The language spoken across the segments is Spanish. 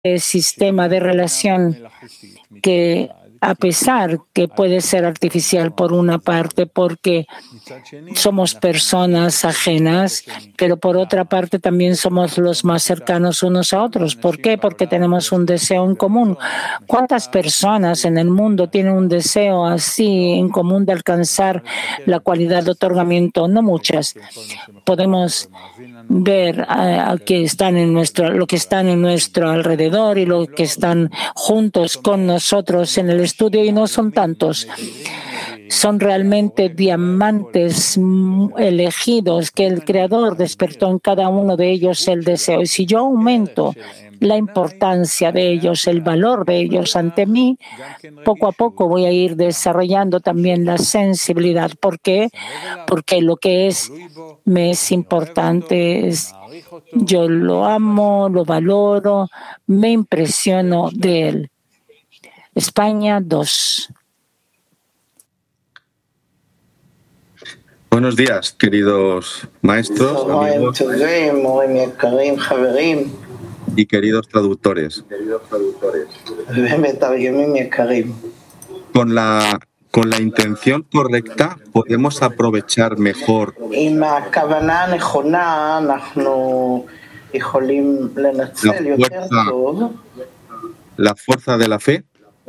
sistema de relación que, a pesar que puede ser artificial por una parte porque somos personas ajenas, pero por otra parte también somos los más cercanos unos a otros. ¿Por qué? Porque tenemos un deseo en común. ¿Cuántas personas en el mundo tienen un deseo así en común de alcanzar la cualidad de otorgamiento? No muchas. Podemos ver que están en lo que están en nuestro alrededor y lo que están juntos con nosotros en el estudio, y no son tantos. Son realmente diamantes elegidos que el Creador despertó en cada uno de ellos el deseo. Y si yo aumento la importancia de ellos, el valor de ellos ante mí, poco a poco voy a ir desarrollando también la sensibilidad. ¿Por qué? Porque lo que me es importante es, yo lo amo, lo valoro, me impresiono de él. España 2. Buenos días, queridos maestros, amigos y queridos traductores. Con la intención correcta podemos aprovechar mejor la fuerza de la fe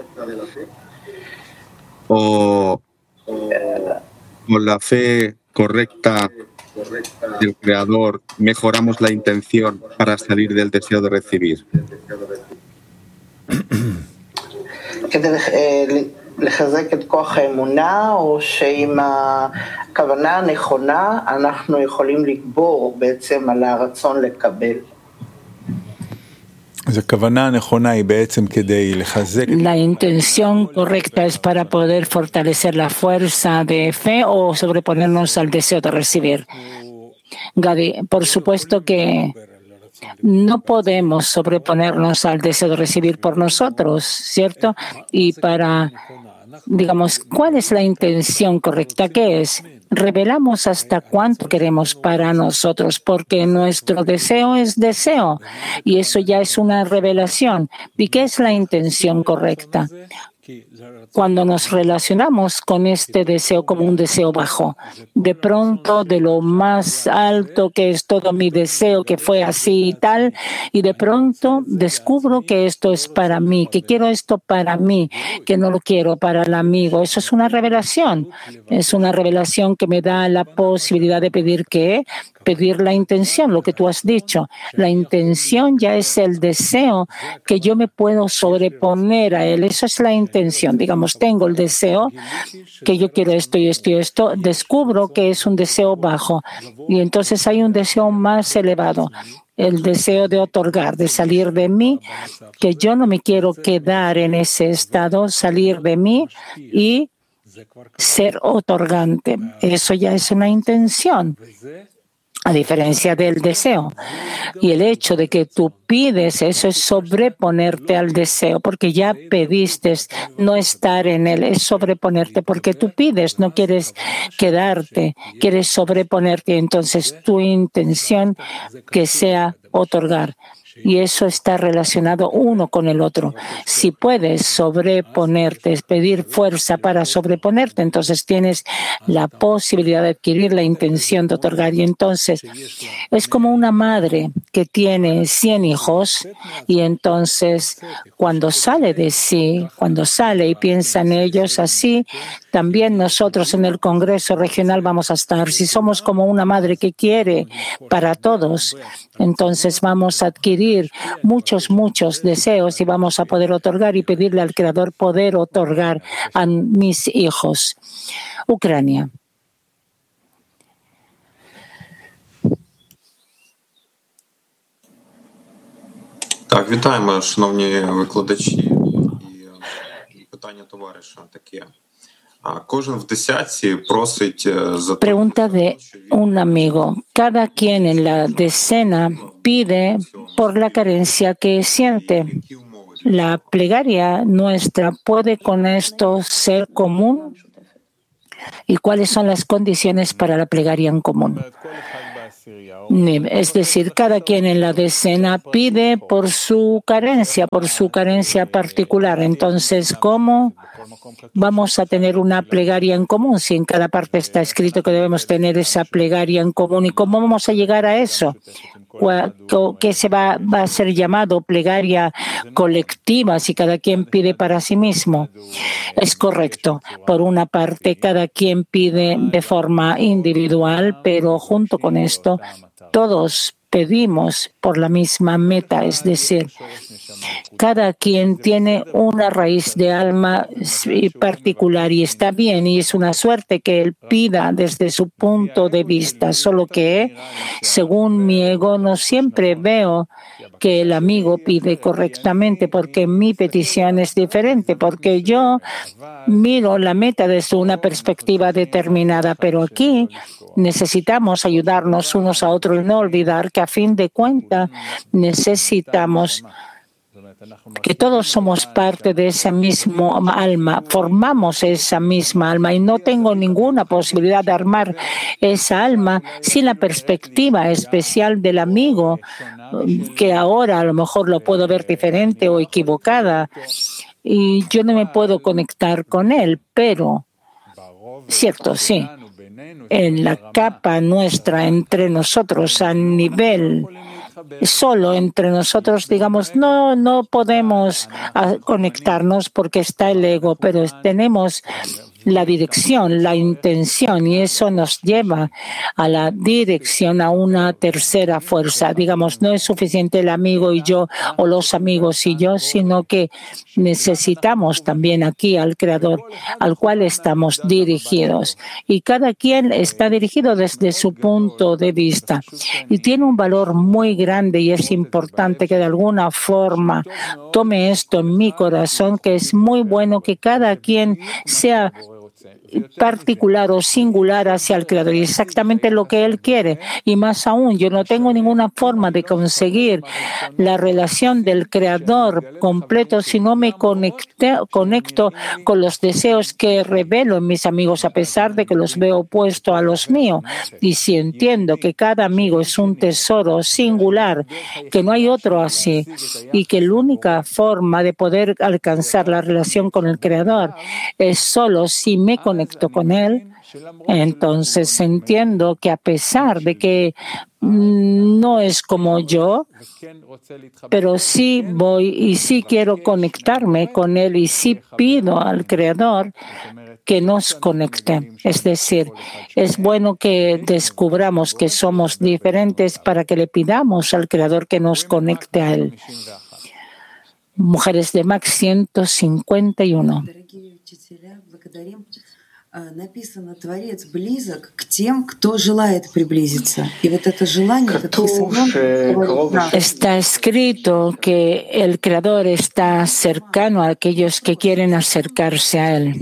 o con la fe correcta del Creador mejoramos la intención para salir del deseo de recibir. לחזק את כוח האמונה, או שעם הכוונה הנכונה אנחנו יכולים לגבור בעצם על הרצון לקבל. La intención correcta es para poder fortalecer la fuerza de fe o sobreponernos al deseo de recibir. Gadi, por supuesto que no podemos sobreponernos al deseo de recibir por nosotros, ¿cierto? Y ¿cuál es la intención correcta? ¿Qué es? Revelamos hasta cuánto queremos para nosotros, porque nuestro deseo es deseo, y eso ya es una revelación. ¿Y qué es la intención correcta? Cuando nos relacionamos con este deseo como un deseo bajo, de pronto de lo más alto que es todo mi deseo, que fue así y tal, y de pronto descubro que esto es para mí, que quiero esto para mí, que no lo quiero para el amigo. Eso es una revelación que me da la posibilidad de pedir la intención, lo que tú has dicho. La intención ya es el deseo que yo me puedo sobreponer a él. Eso es la intención. Tengo el deseo que yo quiero esto y esto y esto. Descubro que es un deseo bajo y entonces hay un deseo más elevado. El deseo de otorgar, de salir de mí, que yo no me quiero quedar en ese estado, salir de mí y ser otorgante. Eso ya es una intención, a diferencia del deseo. Y el hecho de que tú pides eso es sobreponerte al deseo, porque ya pediste no estar en él, es sobreponerte, porque tú pides, no quieres quedarte, quieres sobreponerte. Entonces tu intención que sea otorgar. Y eso está relacionado uno con el otro. Si puedes sobreponerte, pedir fuerza para sobreponerte, entonces tienes la posibilidad de adquirir la intención de otorgar. Y entonces es como una madre que tiene 100 hijos y entonces cuando sale de sí, cuando sale y piensa en ellos así, también nosotros en el Congreso Regional vamos a estar. Si somos como una madre que quiere para todos, entonces vamos a adquirir muchos deseos y vamos a poder otorgar y pedirle al Creador poder otorgar a mis hijos. Ucrania. Так, вітаємо, шановні викладачі. І питання товариша таке. Кожен в десятці просить за Pregunta de un amigo. Cada quien en la decena pide por la carencia que siente. La plegaria nuestra puede con esto ser común. ¿Y cuáles son las condiciones para la plegaria en común? Es decir, cada quien en la decena pide por su carencia particular. Entonces, ¿cómo vamos a tener una plegaria en común si en cada parte está escrito que debemos tener esa plegaria en común? ¿Y cómo vamos a llegar a eso? ¿Qué va a ser llamado plegaria colectiva si cada quien pide para sí mismo? Es correcto. Por una parte, cada quien pide de forma individual, pero junto con esto, todos pedimos por la misma meta, es decir, cada quien tiene una raíz de alma particular y está bien, y es una suerte que él pida desde su punto de vista, solo que, según mi ego, no siempre veo que el amigo pide correctamente, porque mi petición es diferente, porque yo miro la meta desde una perspectiva determinada, pero aquí necesitamos ayudarnos unos a otros y no olvidar que a fin de cuentas necesitamos que todos somos parte de esa misma alma, formamos esa misma alma y no tengo ninguna posibilidad de armar esa alma sin la perspectiva especial del amigo, que ahora a lo mejor lo puedo ver diferente o equivocada y yo no me puedo conectar con él, pero cierto, sí. En la capa nuestra entre nosotros a nivel solo entre nosotros, digamos, no podemos conectarnos porque está el ego, pero tenemos la dirección, la intención, y eso nos lleva a la dirección, a una tercera fuerza. Digamos, no es suficiente el amigo y yo o los amigos y yo, sino que necesitamos también aquí al Creador, al cual estamos dirigidos. Y cada quien está dirigido desde su punto de vista. Y tiene un valor muy grande y es importante que de alguna forma tome esto en mi corazón, que es muy bueno que cada quien sea particular o singular hacia el Creador y exactamente lo que Él quiere. Y más aún, yo no tengo ninguna forma de conseguir la relación del Creador completo si no me conecto con los deseos que revelo en mis amigos, a pesar de que los veo opuestos a los míos. Y si entiendo que cada amigo es un tesoro singular, que no hay otro así, y que la única forma de poder alcanzar la relación con el Creador es solo si me conecto con Él, entonces entiendo que a pesar de que no es como yo, pero sí voy y sí quiero conectarme con Él y sí pido al Creador que nos conecte. Es decir, es bueno que descubramos que somos diferentes para que le pidamos al Creador que nos conecte a Él. Mujeres de Max 151. Написано, Творец близок к тем, кто желает приблизиться. И вот это желание, está escrito que el Creador está cercano a aquellos que quieren acercarse a Él.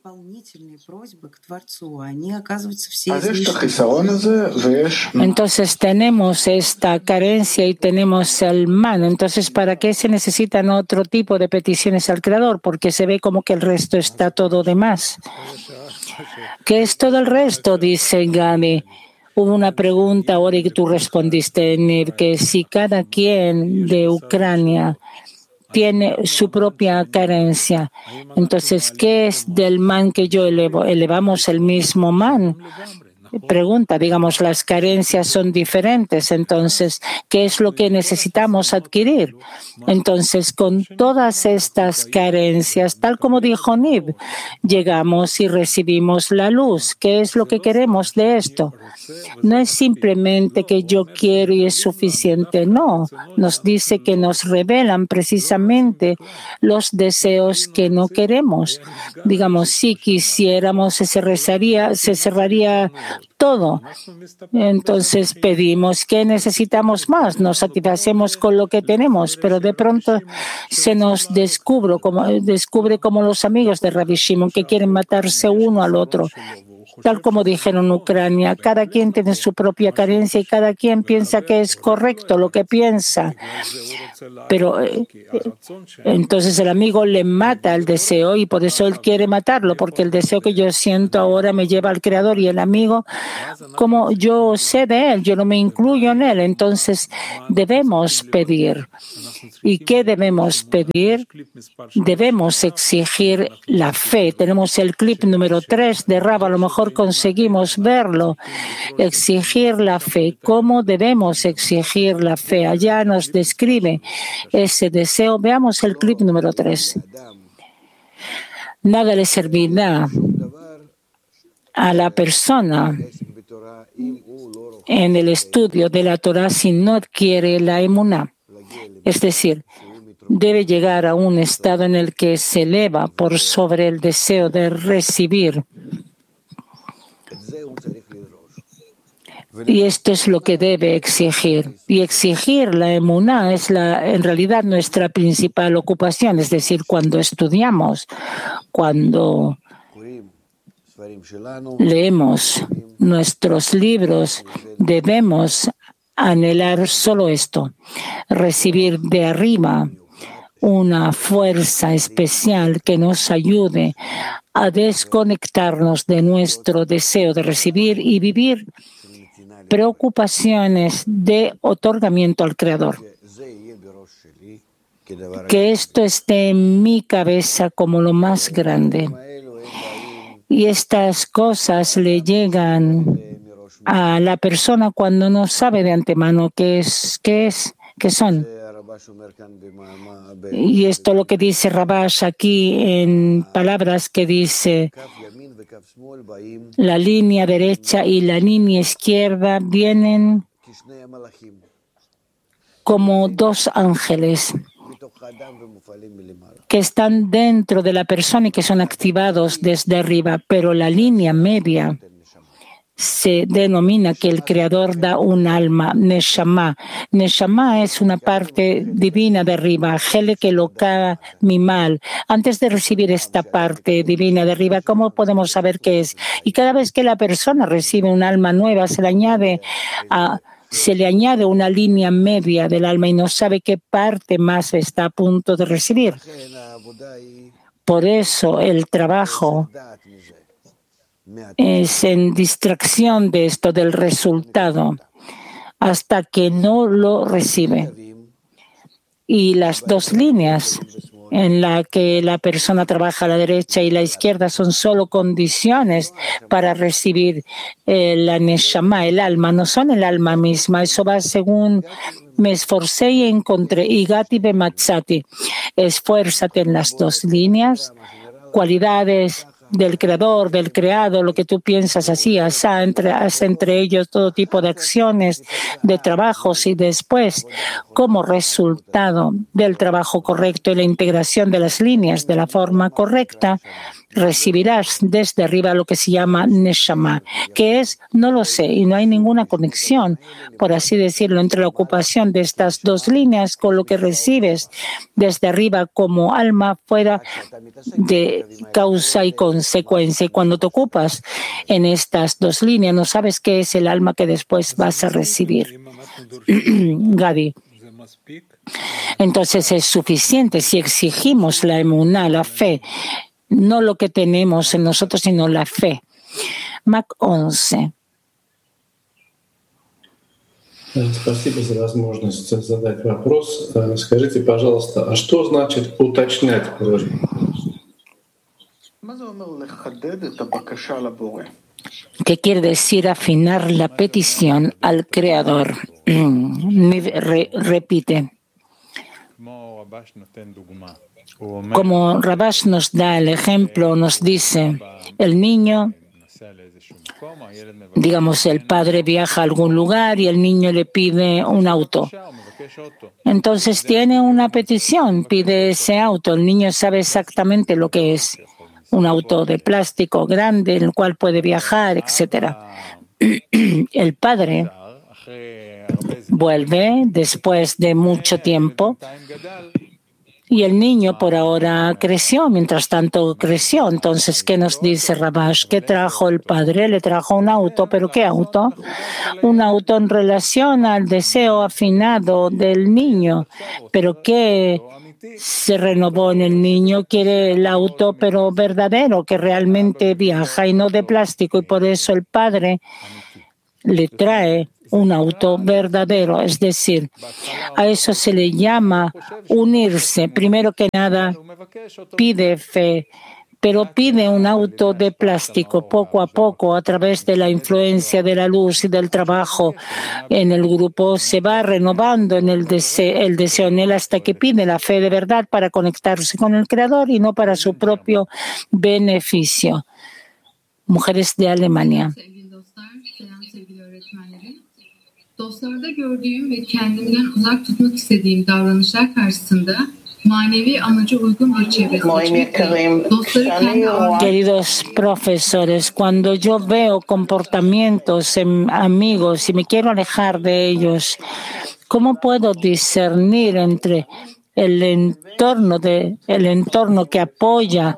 Entonces tenemos esta carencia y tenemos el man. Entonces, ¿para qué se necesitan otro tipo de peticiones al Creador? Porque se ve como que el resto está todo de más. ¿Qué es todo el resto? Dice Gaby. Hubo una pregunta ahora y que tú respondiste, Nir, que si cada quien de Ucrania tiene su propia carencia, entonces, ¿qué es del man que yo elevo? ¿Elevamos el mismo man? Pregunta, digamos, las carencias son diferentes, entonces, ¿qué es lo que necesitamos adquirir? Entonces, con todas estas carencias, tal como dijo Nib, llegamos y recibimos la luz. ¿Qué es lo que queremos de esto? No es simplemente que yo quiero y es suficiente, no. Nos dice que nos revelan precisamente los deseos que no queremos. Digamos, si quisiéramos, se cerraría todo. Entonces pedimos que necesitamos más, nos satisfacemos con lo que tenemos, pero de pronto se nos descubre como los amigos de Rabbi Shimon que quieren matarse uno al otro. Tal como dijeron en Ucrania, cada quien tiene su propia carencia y cada quien piensa que es correcto lo que piensa. Pero entonces el amigo le mata el deseo y por eso él quiere matarlo, porque el deseo que yo siento ahora me lleva al Creador y el amigo, como yo sé de él, yo no me incluyo en él, entonces debemos pedir. ¿Y qué debemos pedir? Debemos exigir la fe. Tenemos el clip número 3 de Rab, a lo mejor conseguimos verlo. Exigir la fe. ¿Cómo debemos exigir la fe? Allá nos describe ese deseo. Veamos el clip número 3. Nada le servirá a la persona en el estudio de la Torah si no adquiere la emuná. Es decir, debe llegar a un estado en el que se eleva por sobre el deseo de recibir. Y esto es lo que debe exigir. Y exigir la emuná es en realidad nuestra principal ocupación. Es decir, cuando estudiamos, cuando leemos nuestros libros, debemos anhelar solo esto, recibir de arriba una fuerza especial que nos ayude a desconectarnos de nuestro deseo de recibir y vivir preocupaciones de otorgamiento al Creador. Que esto esté en mi cabeza como lo más grande. Y estas cosas le llegan a la persona cuando no sabe de antemano qué son. Y esto es lo que dice Rabash aquí en palabras que dice: la línea derecha y la línea izquierda vienen como dos ángeles que están dentro de la persona y que son activados desde arriba, pero la línea media se denomina que el Creador da un alma, Neshama. Neshama es una parte divina de arriba, Helek Eloka Mimal. Antes de recibir esta parte divina de arriba, ¿cómo podemos saber qué es? Y cada vez que la persona recibe un alma nueva, se le añade una línea media del alma y no sabe qué parte más está a punto de recibir. Por eso el trabajo es en distracción de esto, del resultado, hasta que no lo recibe. Y las dos líneas en las que la persona trabaja a la derecha y la izquierda son solo condiciones para recibir la neshama, el alma, no son el alma misma. Eso va según me esforcé y encontré. Igati bematzati. Esfuérzate en las dos líneas, cualidades del creador, del creado, lo que tú piensas así, haz entre ellos todo tipo de acciones, de trabajos y después, como resultado del trabajo correcto y la integración de las líneas de la forma correcta, recibirás desde arriba lo que se llama Neshama, que es, no lo sé, y no hay ninguna conexión, por así decirlo, entre la ocupación de estas dos líneas con lo que recibes desde arriba como alma fuera de causa y consecuencia. Y cuando te ocupas en estas dos líneas, no sabes qué es el alma que después vas a recibir. Gadi. Entonces es suficiente si exigimos la emuná, la fe, no lo que tenemos en nosotros, sino la fe. Mac 11. Спасибо за возможность задать вопрос. Скажите, пожалуйста, а что значит уточнять просьбу? ¿Qué quiere decir afinar la petición al Creador? Repite. Como Rabash nos da el ejemplo, nos dice, el niño, digamos, el padre viaja a algún lugar y el niño le pide un auto. Entonces tiene una petición, pide ese auto. El niño sabe exactamente lo que es un auto de plástico grande en el cual puede viajar, etc. El padre vuelve después de mucho tiempo Y el niño por ahora creció, mientras tanto creció. Entonces, ¿qué nos dice Rabash? ¿Qué trajo el padre? Le trajo un auto, ¿pero qué auto? Un auto en relación al deseo afinado del niño. ¿Pero qué se renovó en el niño? Quiere el auto, pero verdadero, que realmente viaja y no de plástico. Y por eso el padre le trae un auto verdadero, es decir, a eso se le llama unirse. Primero que nada, pide fe, pero pide un auto de plástico poco a poco a través de la influencia de la luz y del trabajo en el grupo. Se va renovando en el deseo en él hasta que pide la fe de verdad para conectarse con el Creador y no para su propio beneficio. Mujeres de Alemania. Dostlarda gördüğüm ve kendimden uzak tutmak istediğim davranışlar karşısında manevi amaca uygun bir çevre seçmek ve dostları kendi Queridos profesores, cuando yo veo comportamientos en amigos y me quiero alejar de ellos, ¿cómo puedo discernir entre el entorno que apoya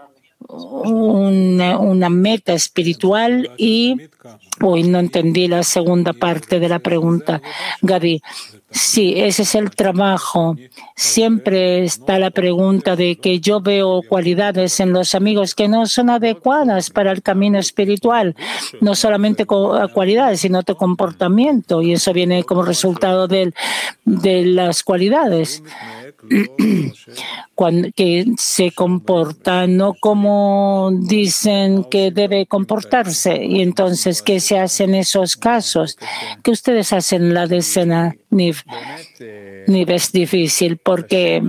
una meta espiritual y hoy no entendí la segunda parte de la pregunta, Gaby? Sí, ese es el trabajo. Siempre está la pregunta de que yo veo cualidades en los amigos que no son adecuadas para el camino espiritual, no solamente cualidades, sino de comportamiento, y eso viene como resultado de las cualidades. Que se comporta no como dicen que debe comportarse. Y entonces, ¿qué se hace en esos casos? ¿Qué ustedes hacen en la decena, Niv? Niv, es difícil porque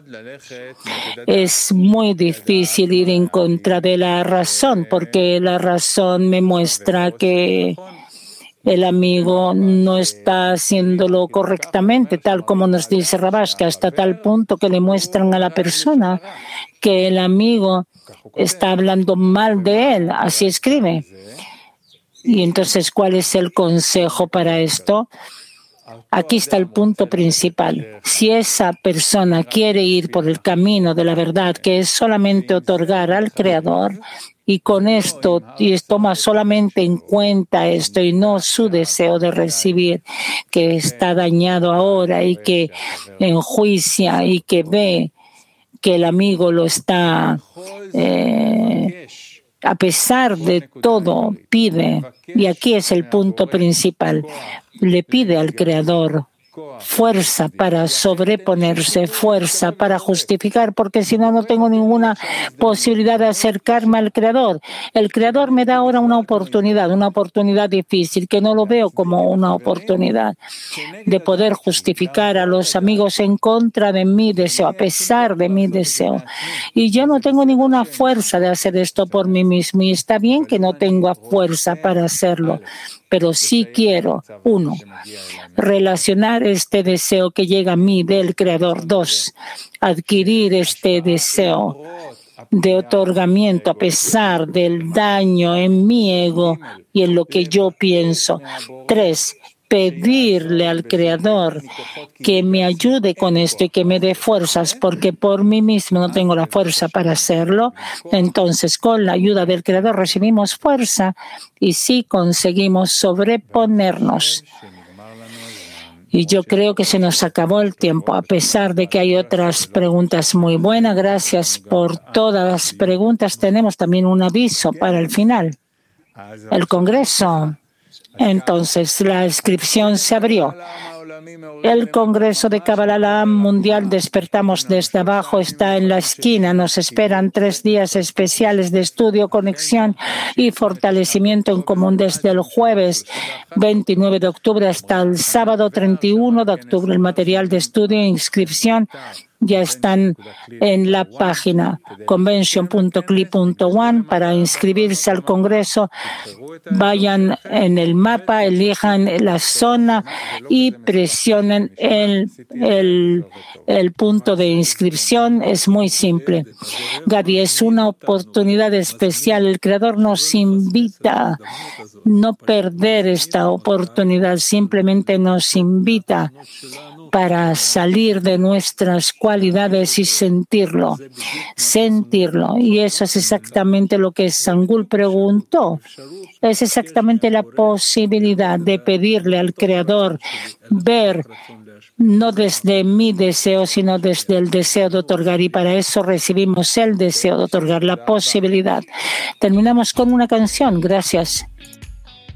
es muy difícil ir en contra de la razón, porque la razón me muestra que el amigo no está haciéndolo correctamente, tal como nos dice Rabash, que hasta tal punto que le muestran a la persona que el amigo está hablando mal de él. Así escribe. Y entonces, ¿cuál es el consejo para esto? Aquí está el punto principal. Si esa persona quiere ir por el camino de la verdad, que es solamente otorgar al Creador, y con esto, y toma solamente en cuenta esto y no su deseo de recibir, que está dañado ahora y que enjuicia y que ve que el amigo lo está, a pesar de todo, pide, y aquí es el punto principal, le pide al Creador fuerza para sobreponerse, fuerza para justificar, porque si no, no tengo ninguna posibilidad de acercarme al Creador. El Creador me da ahora una oportunidad difícil, que no lo veo como una oportunidad de poder justificar a los amigos en contra de mi deseo, a pesar de mi deseo. Y yo no tengo ninguna fuerza de hacer esto por mí mismo, y está bien que no tenga fuerza para hacerlo. Pero sí quiero, 1, relacionar este deseo que llega a mí del Creador. 2, adquirir este deseo de otorgamiento a pesar del daño en mi ego y en lo que yo pienso. 3, pedirle al Creador que me ayude con esto y que me dé fuerzas, porque por mí mismo no tengo la fuerza para hacerlo. Entonces, con la ayuda del Creador recibimos fuerza y sí conseguimos sobreponernos. Y yo creo que se nos acabó el tiempo, a pesar de que hay otras preguntas muy buenas. Gracias por todas las preguntas. Tenemos también un aviso para el final. El Congreso. Entonces, la inscripción se abrió. El Congreso de Kabbalah Mundial Despertamos desde abajo está en la esquina. Nos esperan 3 días especiales de estudio, conexión y fortalecimiento en común desde el jueves 29 de octubre hasta el sábado 31 de octubre. El material de estudio e inscripción ya están en la página convention.cli.one. Para inscribirse al Congreso, vayan en el mapa, elijan la zona y presionen el punto de inscripción. Es muy simple. Gadi, es una oportunidad especial. El Creador nos invita a no perder esta oportunidad. Simplemente nos invita para salir de nuestras 4 cualidades y sentirlo. Y eso es exactamente lo que Sangul preguntó. Es exactamente la posibilidad de pedirle al Creador ver no desde mi deseo, sino desde el deseo de otorgar. Y para eso recibimos el deseo de otorgar, la posibilidad. Terminamos con una canción. Gracias.